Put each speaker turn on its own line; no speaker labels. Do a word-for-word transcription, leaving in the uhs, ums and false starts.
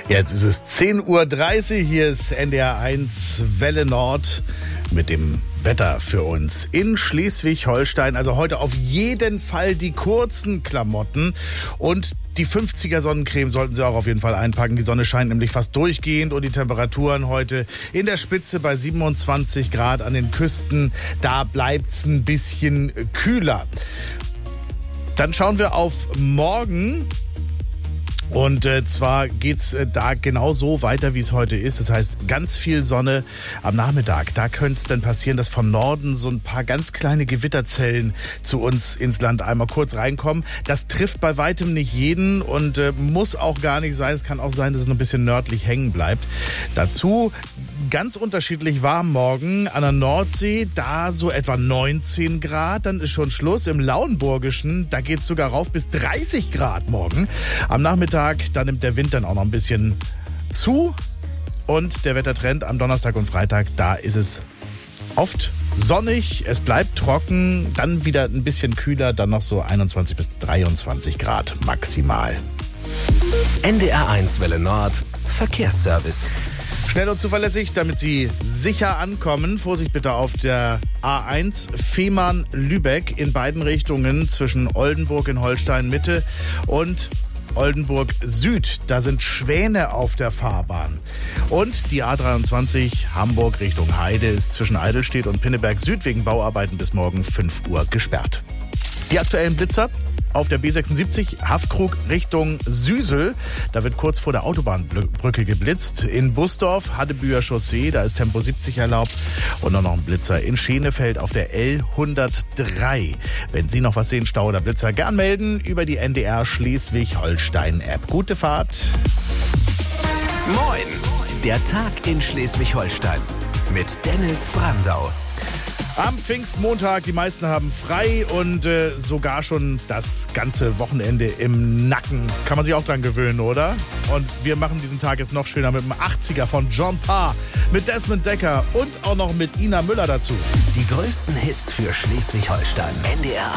Jetzt ist es zehn Uhr dreißig, hier ist N D R eins Welle Nord mit dem Wetter für uns in Schleswig-Holstein. Also heute auf jeden Fall die kurzen Klamotten und die fünfziger Sonnencreme sollten Sie auch auf jeden Fall einpacken. Die Sonne scheint nämlich fast durchgehend und die Temperaturen heute in der Spitze bei siebenundzwanzig Grad an den Küsten. Da bleibt's ein bisschen kühler. Dann schauen wir auf morgen. Und äh, zwar geht's äh, da genau so weiter, wie es heute ist. Das heißt, ganz viel Sonne am Nachmittag. Da könnte es dann passieren, dass von Norden so ein paar ganz kleine Gewitterzellen zu uns ins Land einmal kurz reinkommen. Das trifft bei weitem nicht jeden und äh, muss auch gar nicht sein. Es kann auch sein, dass es noch ein bisschen nördlich hängen bleibt. Dazu ganz unterschiedlich warm morgen an der Nordsee. Da so etwa neunzehn Grad. Dann ist schon Schluss. Im Lauenburgischen, da geht's sogar rauf bis dreißig Grad morgen. Am Nachmittag da nimmt der Wind dann auch noch ein bisschen zu und der Wettertrend am Donnerstag und Freitag, da ist es oft sonnig, es bleibt trocken, dann wieder ein bisschen kühler, dann noch so einundzwanzig bis dreiundzwanzig Grad maximal.
N D R eins Welle Nord Verkehrsservice.
Schnell und zuverlässig, damit Sie sicher ankommen. Vorsicht bitte auf der A eins Fehmarn-Lübeck in beiden Richtungen zwischen Oldenburg in Holstein-Mitte und Oldenburg Süd, da sind Schwäne auf der Fahrbahn. Und die A dreiundzwanzig Hamburg Richtung Heide ist zwischen Eidelstedt und Pinneberg Süd wegen Bauarbeiten bis morgen fünf Uhr gesperrt. Die aktuellen Blitzer auf der B sechsundsiebzig Haffkrug Richtung Süsel. Da wird kurz vor der Autobahnbrücke geblitzt. In Busdorf, Haddebüher Chaussee, da ist Tempo siebzig erlaubt. Und dann noch ein Blitzer in Schenefeld auf der L hundertdrei. Wenn Sie noch was sehen, Stau oder Blitzer, gern melden über die N D R Schleswig-Holstein-App. Gute Fahrt.
Moin! Der Tag in Schleswig-Holstein mit Dennis Brandau.
Am Pfingstmontag, die meisten haben frei und äh, sogar schon das ganze Wochenende im Nacken. Kann man sich auch dran gewöhnen, oder? Und wir machen diesen Tag jetzt noch schöner mit dem achtziger von John Parr, mit Desmond Decker und auch noch mit Ina Müller dazu.
Die größten Hits für Schleswig-Holstein. N D R